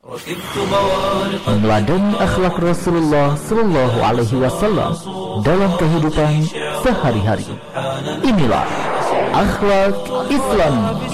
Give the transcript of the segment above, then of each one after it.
Meneladani akhlak Rasulullah Sallallahu Alaihi Wasallam dalam kehidupan sehari-hari. Inilah akhlak Islam.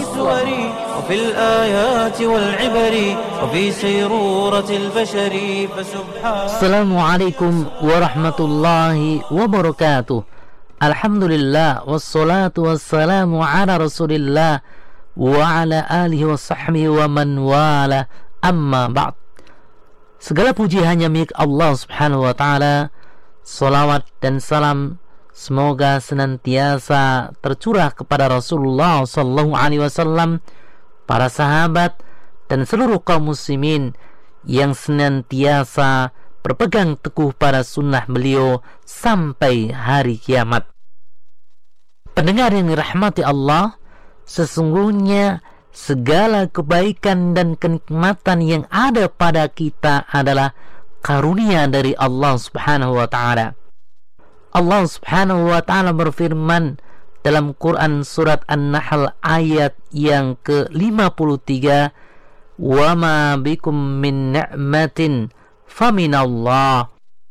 وفي الآيات والعبر وفي سيرورة البشر فسبحان. Assalamualaikum warahmatullahi wabarakatuh. Alhamdulillah wassalatu wassalamu ala Rasulillah wa ala alihi wa sahbihi wa man wala, amma ba'd. Segala puji hanya milik Allah Subhanahu wa taala. Salawat dan salam semoga senantiasa tercurah kepada Rasulullah sallallahu alaihi wasallam, para sahabat dan seluruh kaum muslimin yang senantiasa berpegang teguh pada sunnah beliau sampai hari kiamat. Pendengar yang dirahmati Allah, sesungguhnya segala kebaikan dan kenikmatan yang ada pada kita adalah karunia dari Allah Subhanahu wa taala. Allah Subhanahu wa taala berfirman dalam Quran surat An-Nahl ayat yang ke-53, "Wa ma bikum min ni'matin faminallah."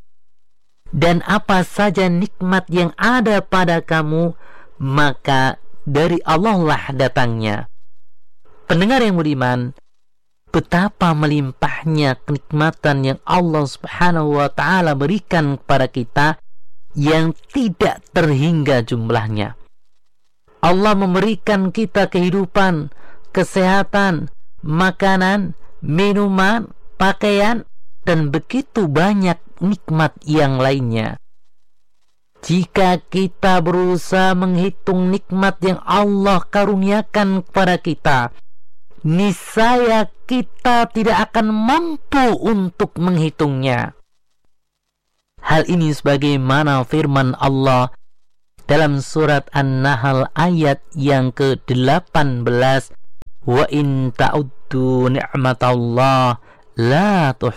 Dan apa saja nikmat yang ada pada kamu, maka dari Allah lah datangnya. Pendengar yang budiman, betapa melimpahnya kenikmatan yang Allah Subhanahu wa taala berikan kepada kita yang tidak terhingga jumlahnya. Allah memberikan kita kehidupan, kesehatan, makanan, minuman, pakaian, dan begitu banyak nikmat yang lainnya. Jika kita berusaha menghitung nikmat yang Allah karuniakan kepada kita, niscaya kita tidak akan mampu untuk menghitungnya. Hal ini sebagaimana firman Allah dalam surat An-Nahl ayat yang ke-18, "Wa in ta'uddu ni'matallah la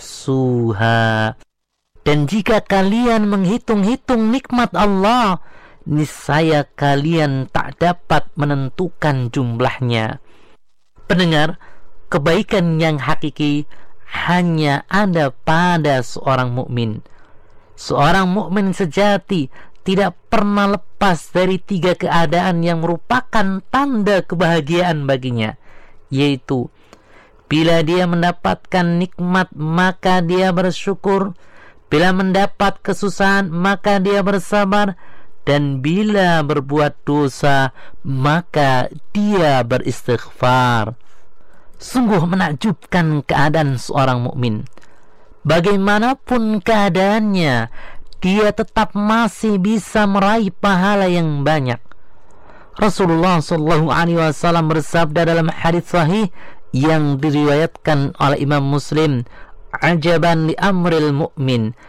tuhsuha." Dan jika kalian menghitung-hitung nikmat Allah, niscaya kalian tak dapat menentukan jumlahnya. Pendengar, kebaikan yang hakiki hanya ada pada seorang mukmin. Seorang mukmin sejati tidak pernah lepas dari 3 keadaan yang merupakan tanda kebahagiaan baginya, yaitu bila dia mendapatkan nikmat maka dia bersyukur, bila mendapat kesusahan maka dia bersabar, dan bila berbuat dosa maka dia beristighfar. Sungguh menakjubkan keadaan seorang mukmin. Bagaimanapun keadaannya, dia tetap masih bisa meraih pahala yang banyak. Rasulullah sallallahu alaihi wasallam bersabda dalam hadis sahih yang diriwayatkan oleh Imam Muslim, "Ajaban li amril mu'min,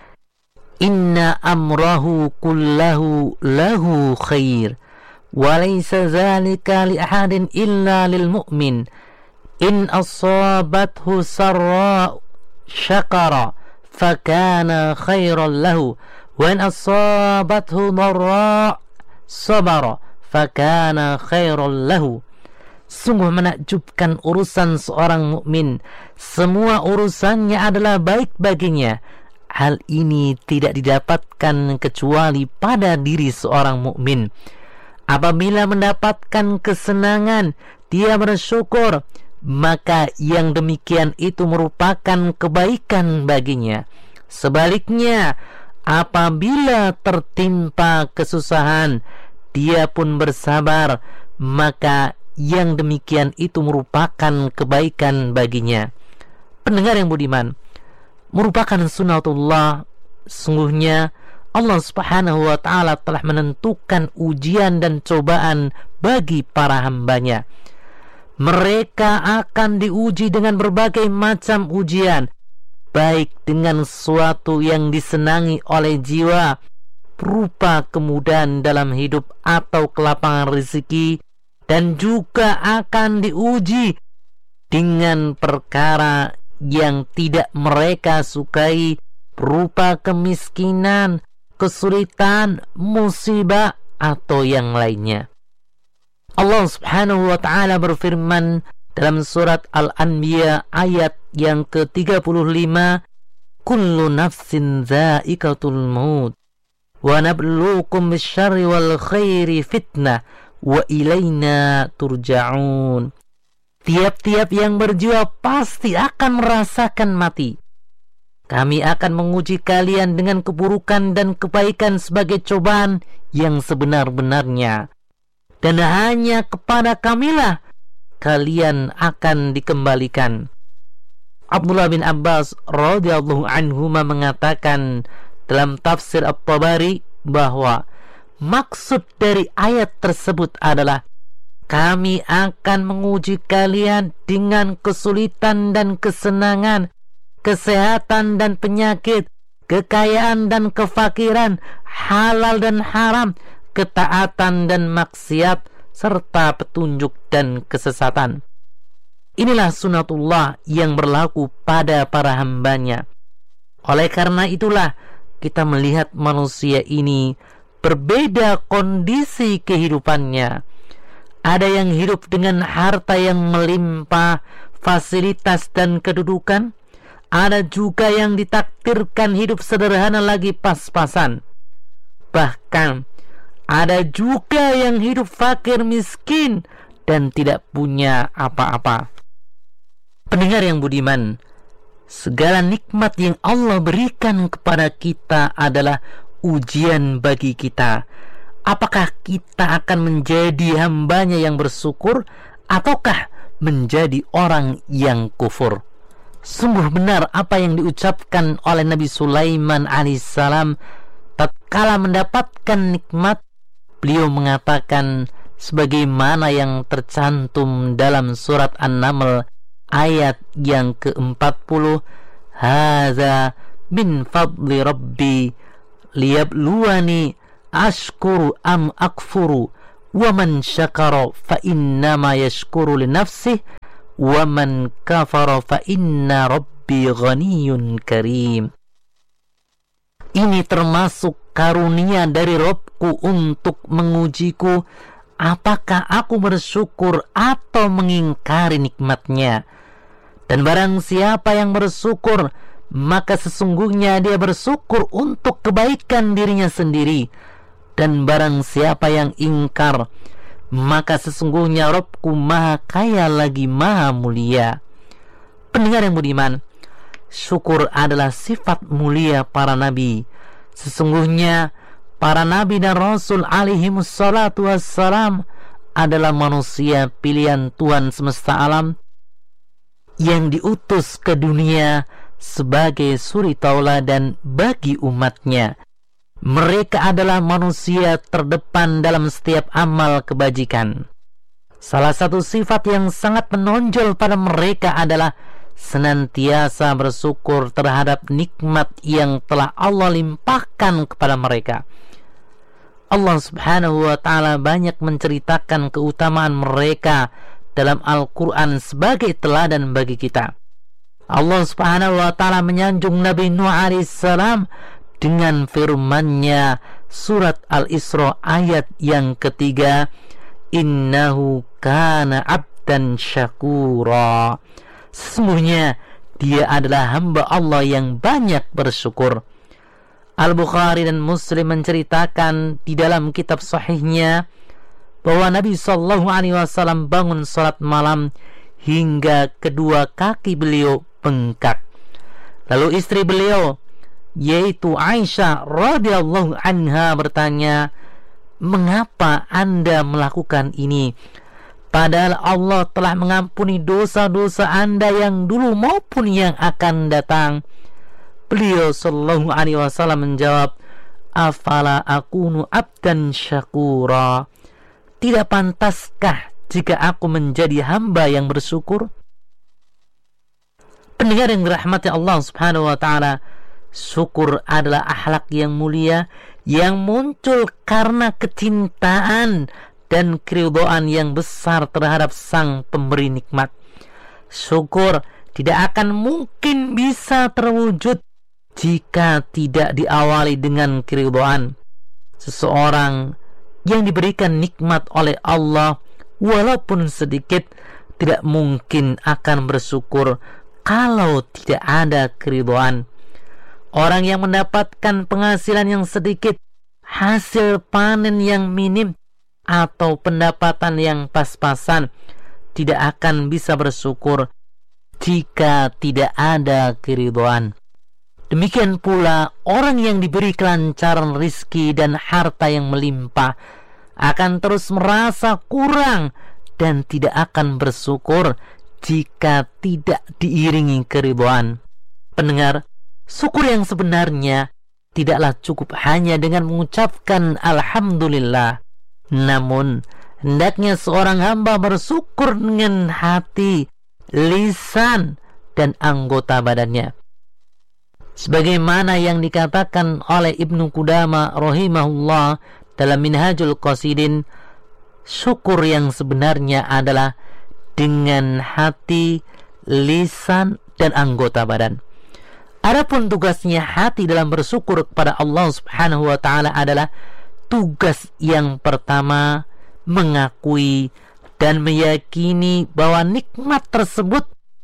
inna amrahu kullahu lahu khair, wa laysa zalika li ahadin illa lil mu'min. In asabathu sarra syakara fakana khairan lahu, wa in asabathu dharra sabara fakana khairan lahu." Sungguh menakjubkan urusan seorang mukmin. Semua urusannya adalah baik baginya. Hal ini tidak didapatkan kecuali pada diri seorang mukmin. Apabila mendapatkan kesenangan, dia bersyukur, maka yang demikian itu merupakan kebaikan baginya. Sebaliknya, apabila tertimpa kesusahan, dia pun bersabar, maka yang demikian itu merupakan kebaikan baginya. Pendengar yang budiman, merupakan sunnatullah, sungguhnya Allah Subhanahu wa taala telah menentukan ujian dan cobaan bagi para hambanya. Mereka akan diuji dengan berbagai macam ujian, baik dengan sesuatu yang disenangi oleh jiwa, berupa kemudahan dalam hidup atau kelapangan rezeki, dan juga akan diuji dengan perkara yang tidak mereka sukai, berupa kemiskinan, kesulitan, musibah, atau yang lainnya. Allah Subhanahu wa ta'ala berfirman dalam surat Al-Anbiya ayat yang ke-35, kullu nafsin dha'iqatul maut wa nabluukum bisyarri wal khairi fitnah wa ilaina turja'un. Tiap-tiap yang berjiwa pasti akan merasakan mati. Kami akan menguji kalian dengan keburukan dan kebaikan sebagai cobaan yang sebenar-benarnya. Dan hanya kepada Kamilah kalian akan dikembalikan. Abdullah bin Abbas radhiyallahu anhuma mengatakan dalam tafsir At-Tabari bahwa maksud dari ayat tersebut adalah kami akan menguji kalian dengan kesulitan dan kesenangan, kesehatan dan penyakit, kekayaan dan kefakiran, halal dan haram, ketaatan dan maksiat, serta petunjuk dan kesesatan. Inilah sunatullah yang berlaku pada para hambanya. Oleh karena itulah kita melihat manusia ini berbeda kondisi kehidupannya. Ada yang hidup dengan harta yang melimpah, fasilitas dan kedudukan. Ada juga yang ditakdirkan hidup sederhana lagi pas-pasan. Bahkan ada juga yang hidup fakir miskin dan tidak punya apa-apa. Pendengar yang budiman, segala nikmat yang Allah berikan kepada kita adalah ujian bagi kita. Apakah kita akan menjadi hambanya yang bersyukur ataukah menjadi orang yang kufur? Sungguh benar apa yang diucapkan oleh Nabi Sulaiman alaihissalam tatkala mendapatkan nikmat. Beliau mengatakan sebagaimana yang tercantum dalam surat An-Naml ayat yang ke-40, hadza min fadli rabbi liyabluwani ashkuru am akfuru wa man syakara fa innama yashkuru li nafsihi wa man kafara fa inna rabbi ghaniyyun karim. Ini termasuk karunia dari Rabbku untuk mengujiku apakah aku bersyukur atau mengingkari nikmatnya. Dan barang siapa yang bersyukur, maka sesungguhnya dia bersyukur untuk kebaikan dirinya sendiri. Dan barang siapa yang ingkar, maka sesungguhnya Rabbku maha kaya lagi maha mulia. Pendengar yang budiman, syukur adalah sifat mulia para nabi. Sesungguhnya para nabi dan rasul alaihimussalatu wassalam adalah manusia pilihan Tuhan semesta alam yang diutus ke dunia sebagai suri tauladan bagi umatnya. Mereka adalah manusia terdepan dalam setiap amal kebajikan. Salah satu sifat yang sangat menonjol pada mereka adalah senantiasa bersyukur terhadap nikmat yang telah Allah limpahkan kepada mereka. Allah Subhanahu wa ta'ala banyak menceritakan keutamaan mereka dalam Al-Quran sebagai teladan bagi kita. Allah Subhanahu wa ta'ala menyanjung Nabi Nuh alaihissalam dengan firman-Nya surat Al-Isra ayat yang ketiga, innahu kana abdan syakura. Sesungguhnya dia adalah hamba Allah yang banyak bersyukur. Al-Bukhari dan Muslim menceritakan di dalam kitab sahihnya bahwa Nabi SAW bangun salat malam hingga kedua kaki beliau bengkak. Lalu istri beliau yaitu Aisyah radhiyallahu anha bertanya, mengapa Anda melakukan ini? Padahal Allah telah mengampuni dosa-dosa Anda yang dulu maupun yang akan datang. Beliau sallallahu alaihi wasallam menjawab, afala akunu abdan syakura. Tidak pantaskah jika aku menjadi hamba yang bersyukur? Pendengar yang dirahmati Allah Subhanahu wa ta'ala, syukur adalah akhlak yang mulia yang muncul karena kecintaan dan keridhaan yang besar terhadap sang pemberi nikmat. Syukur tidak akan mungkin bisa terwujud jika tidak diawali dengan keridhaan. Seseorang yang diberikan nikmat oleh Allah walaupun sedikit tidak mungkin akan bersyukur kalau tidak ada keridhaan. Orang yang mendapatkan penghasilan yang sedikit, hasil panen yang minim, atau pendapatan yang pas-pasan, tidak akan bisa bersyukur jika tidak ada keridhaan. Demikian pula orang yang diberi kelancaran rizki dan harta yang melimpah akan terus merasa kurang dan tidak akan bersyukur jika tidak diiringi keridhaan. Pendengar, syukur yang sebenarnya tidaklah cukup hanya dengan mengucapkan alhamdulillah, namun hendaknya seorang hamba bersyukur dengan hati, lisan, dan anggota badannya. Sebagaimana yang dikatakan oleh Ibnu Qudamah rahimahullah dalam Minhajul Qasidin, syukur yang sebenarnya adalah dengan hati, lisan, dan anggota badan. Adapun tugasnya hati dalam bersyukur kepada Allah Subhanahu wa taala adalah tugas yang pertama, mengakui dan meyakini bahwa nikmat tersebut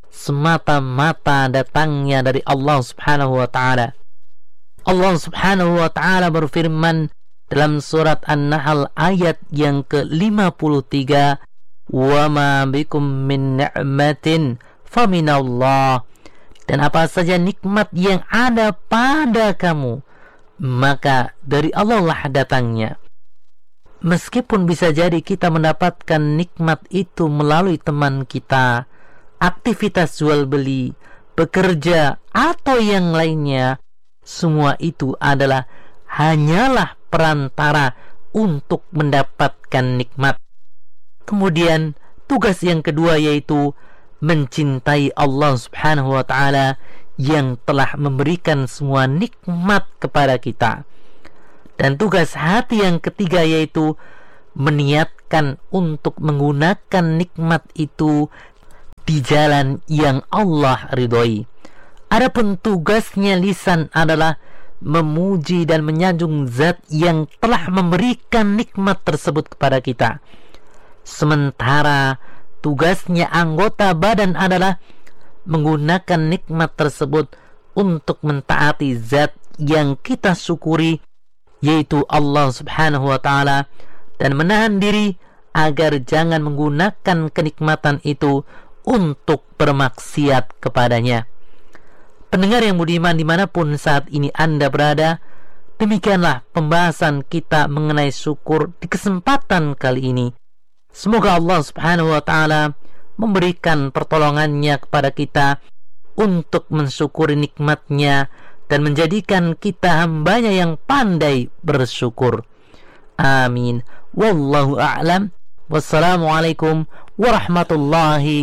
semata-mata datangnya dari Allah Subhanahu wa taala. Allah Subhanahu wa taala berfirman dalam surat An-Nahl ayat yang ke-53, "Wa ma bikum min ni'matin faminallah." Dan apa saja nikmat yang ada pada kamu, maka dari Allah lah datangnya. Meskipun bisa jadi kita mendapatkan nikmat itu melalui teman kita, aktivitas jual beli, bekerja, atau yang lainnya, semua itu adalah hanyalah perantara untuk mendapatkan nikmat. Kemudian tugas yang kedua yaitu mencintai Allah Subhanahu wa taala yang telah memberikan semua nikmat kepada kita. Dan tugas hati yang ketiga yaitu meniatkan untuk menggunakan nikmat itu di jalan yang Allah ridhoi. Adapun tugasnya lisan adalah memuji dan menyanjung zat yang telah memberikan nikmat tersebut kepada kita. Sementara tugasnya anggota badan adalah menggunakan nikmat tersebut untuk mentaati zat yang kita syukuri, yaitu Allah Subhanahu wa taala, dan menahan diri agar jangan menggunakan kenikmatan itu untuk bermaksiat kepadanya. Pendengar yang budiman dimanapun saat ini Anda berada, demikianlah pembahasan kita mengenai syukur di kesempatan kali ini. Semoga Allah Subhanahu wa taala memberikan pertolongannya kepada kita untuk mensyukuri nikmatnya dan menjadikan kita hambanya yang pandai bersyukur. Amin. Wallahu a'lam. Wassalamualaikum warahmatullahi